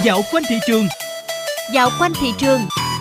Dạo quanh thị trường. Dạo quanh thị trường.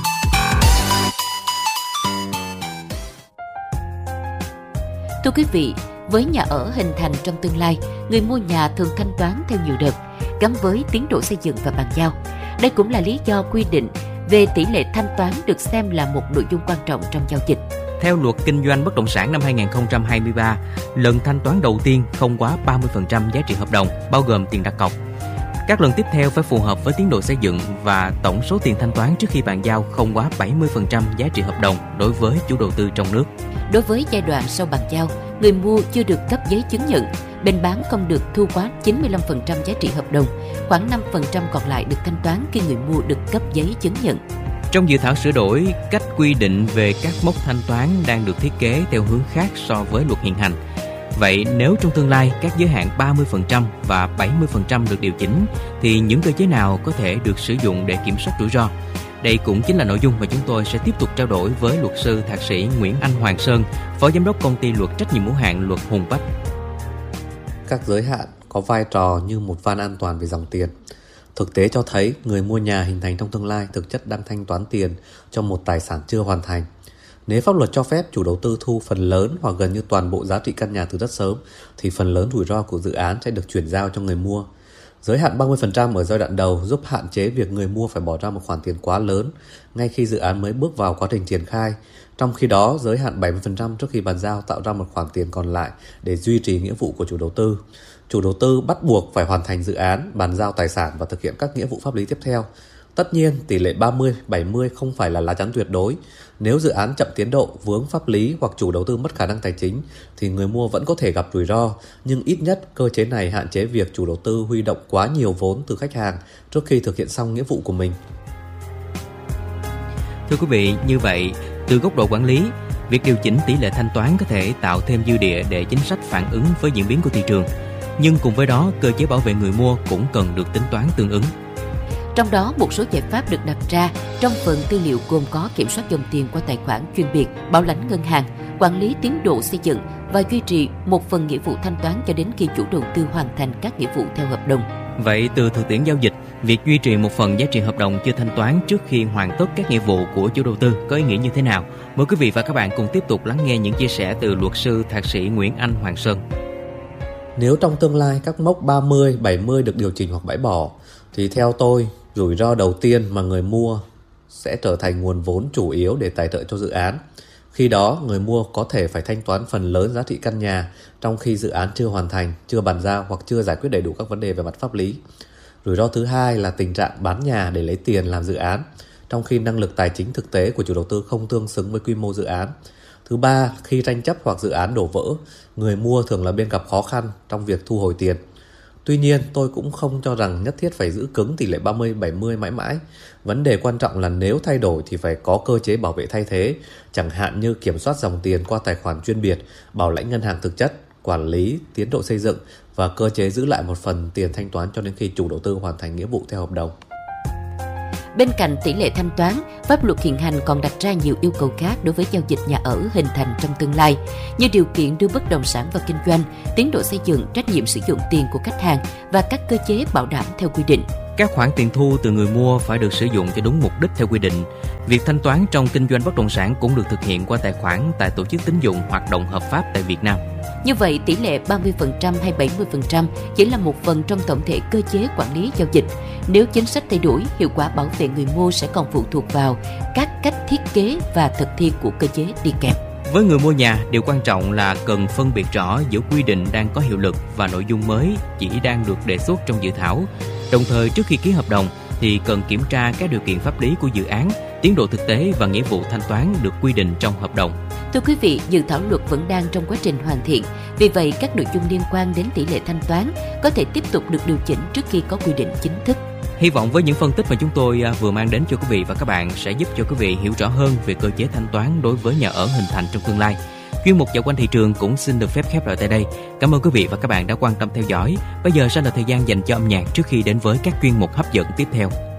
Thưa quý vị, với nhà ở hình thành trong tương lai, người mua nhà thường thanh toán theo nhiều đợt, gắn với tiến độ xây dựng và bàn giao. Đây cũng là lý do quy định về tỷ lệ thanh toán được xem là một nội dung quan trọng trong giao dịch. Theo Luật Kinh doanh Bất động sản năm 2023, lần thanh toán đầu tiên không quá 30% giá trị hợp đồng, bao gồm tiền đặt cọc. Các lần tiếp theo phải phù hợp với tiến độ xây dựng và tổng số tiền thanh toán trước khi bàn giao không quá 70% giá trị hợp đồng đối với chủ đầu tư trong nước. Đối với giai đoạn sau bàn giao, người mua chưa được cấp giấy chứng nhận, bên bán không được thu quá 95% giá trị hợp đồng, khoảng 5% còn lại được thanh toán khi người mua được cấp giấy chứng nhận. Trong dự thảo sửa đổi, cách quy định về các mốc thanh toán đang được thiết kế theo hướng khác so với luật hiện hành. Vậy nếu trong tương lai các giới hạn 30% và 70% được điều chỉnh, thì những cơ chế nào có thể được sử dụng để kiểm soát rủi ro? Đây cũng chính là nội dung mà chúng tôi sẽ tiếp tục trao đổi với luật sư thạc sĩ Nguyễn Anh Hoàng Sơn, Phó Giám đốc Công ty Luật Trách nhiệm hữu hạn Luật Hùng Bách. Các giới hạn có vai trò như một van an toàn về dòng tiền. Thực tế cho thấy người mua nhà hình thành trong tương lai thực chất đang thanh toán tiền cho một tài sản chưa hoàn thành. Nếu pháp luật cho phép chủ đầu tư thu phần lớn hoặc gần như toàn bộ giá trị căn nhà từ rất sớm, thì phần lớn rủi ro của dự án sẽ được chuyển giao cho người mua. Giới hạn 30% ở giai đoạn đầu giúp hạn chế việc người mua phải bỏ ra một khoản tiền quá lớn ngay khi dự án mới bước vào quá trình triển khai. Trong khi đó, giới hạn 70% trước khi bàn giao tạo ra một khoản tiền còn lại để duy trì nghĩa vụ của chủ đầu tư. Chủ đầu tư bắt buộc phải hoàn thành dự án, bàn giao tài sản và thực hiện các nghĩa vụ pháp lý tiếp theo. Tất nhiên, tỷ lệ 30-70 không phải là lá chắn tuyệt đối. Nếu dự án chậm tiến độ, vướng pháp lý hoặc chủ đầu tư mất khả năng tài chính, thì người mua vẫn có thể gặp rủi ro. Nhưng ít nhất, cơ chế này hạn chế việc chủ đầu tư huy động quá nhiều vốn từ khách hàng trước khi thực hiện xong nghĩa vụ của mình. Thưa quý vị, như vậy, từ góc độ quản lý, việc điều chỉnh tỷ lệ thanh toán có thể tạo thêm dư địa để chính sách phản ứng với diễn biến của thị trường. Nhưng cùng với đó, cơ chế bảo vệ người mua cũng cần được tính toán tương ứng. Trong đó, một số giải pháp được đặt ra trong phần tư liệu gồm có kiểm soát dòng tiền qua tài khoản chuyên biệt, bảo lãnh ngân hàng, quản lý tiến độ xây dựng và duy trì một phần nghĩa vụ thanh toán cho đến khi chủ đầu tư hoàn thành các nghĩa vụ theo hợp đồng. Vậy từ thực tiễn giao dịch, việc duy trì một phần giá trị hợp đồng chưa thanh toán trước khi hoàn tất các nghĩa vụ của chủ đầu tư có ý nghĩa như thế nào? Mời quý vị và các bạn cùng tiếp tục lắng nghe những chia sẻ từ luật sư thạc sĩ Nguyễn Anh Hoàng Sơn. Nếu trong tương lai các mốc 30, 70 được điều chỉnh hoặc bãi bỏ, thì theo tôi, rủi ro đầu tiên mà người mua sẽ trở thành nguồn vốn chủ yếu để tài trợ cho dự án. Khi đó, người mua có thể phải thanh toán phần lớn giá trị căn nhà trong khi dự án chưa hoàn thành, chưa bàn giao hoặc chưa giải quyết đầy đủ các vấn đề về mặt pháp lý. Rủi ro thứ hai là tình trạng bán nhà để lấy tiền làm dự án, trong khi năng lực tài chính thực tế của chủ đầu tư không tương xứng với quy mô dự án. Thứ ba, khi tranh chấp hoặc dự án đổ vỡ, người mua thường là bên gặp khó khăn trong việc thu hồi tiền. Tuy nhiên, tôi cũng không cho rằng nhất thiết phải giữ cứng tỷ lệ 30-70 mãi mãi. Vấn đề quan trọng là nếu thay đổi thì phải có cơ chế bảo vệ thay thế, chẳng hạn như kiểm soát dòng tiền qua tài khoản chuyên biệt, bảo lãnh ngân hàng thực chất, quản lý tiến độ xây dựng và cơ chế giữ lại một phần tiền thanh toán cho đến khi chủ đầu tư hoàn thành nghĩa vụ theo hợp đồng. Bên cạnh tỷ lệ thanh toán, pháp luật hiện hành còn đặt ra nhiều yêu cầu khác đối với giao dịch nhà ở hình thành trong tương lai, như điều kiện đưa bất động sản vào kinh doanh, tiến độ xây dựng, trách nhiệm sử dụng tiền của khách hàng và các cơ chế bảo đảm theo quy định. Các khoản tiền thu từ người mua phải được sử dụng cho đúng mục đích theo quy định. Việc thanh toán trong kinh doanh bất động sản cũng được thực hiện qua tài khoản tại tổ chức tín dụng hoạt động hợp pháp tại Việt Nam. Như vậy, tỷ lệ 30% hay 70% chỉ là một phần trong tổng thể cơ chế quản lý giao dịch. Nếu chính sách thay đổi, hiệu quả bảo vệ người mua sẽ còn phụ thuộc vào các cách thiết kế và thực thi của cơ chế đi kèm. Với người mua nhà, điều quan trọng là cần phân biệt rõ giữa quy định đang có hiệu lực và nội dung mới chỉ đang được đề xuất trong dự thảo. Đồng thời, trước khi ký hợp đồng thì cần kiểm tra các điều kiện pháp lý của dự án, tiến độ thực tế và nghĩa vụ thanh toán được quy định trong hợp đồng. Thưa quý vị, dự thảo luật vẫn đang trong quá trình hoàn thiện. Vì vậy, các nội dung liên quan đến tỷ lệ thanh toán có thể tiếp tục được điều chỉnh trước khi có quy định chính thức. Hy vọng với những phân tích mà chúng tôi vừa mang đến cho quý vị và các bạn sẽ giúp cho quý vị hiểu rõ hơn về cơ chế thanh toán đối với nhà ở hình thành trong tương lai. Chuyên mục Dạo quanh thị trường cũng xin được phép khép lại tại đây. Cảm ơn quý vị và các bạn đã quan tâm theo dõi. Bây giờ sẽ là thời gian dành cho âm nhạc trước khi đến với các chuyên mục hấp dẫn tiếp theo.